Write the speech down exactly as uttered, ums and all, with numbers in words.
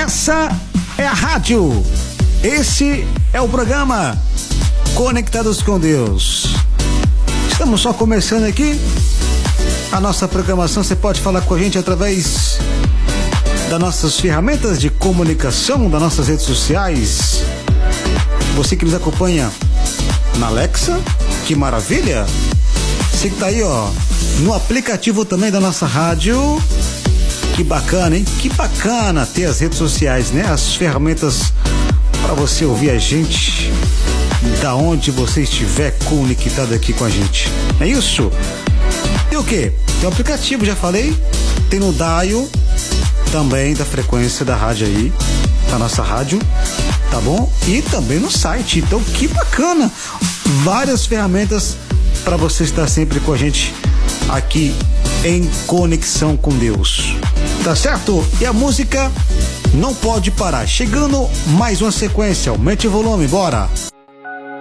Essa é a rádio. Esse é o programa Conectados com Deus. Estamos só começando aqui a nossa programação. Você pode falar com a gente através das nossas ferramentas de comunicação, das nossas redes sociais. Você que nos acompanha na Alexa, que maravilha! Você que tá aí, ó, no aplicativo também da nossa rádio. Que bacana, hein? Que bacana ter as redes sociais, né? As ferramentas para você ouvir a gente da onde você estiver conectado aqui com a gente. É isso? Tem o quê? Tem o aplicativo, já falei. Tem no dial também da frequência da rádio aí, da nossa rádio, tá bom? E também no site. Então, que bacana! Várias ferramentas para você estar sempre com a gente aqui em conexão com Deus. Tá certo? E a música não pode parar. Chegando mais uma sequência. Aumente o volume, bora!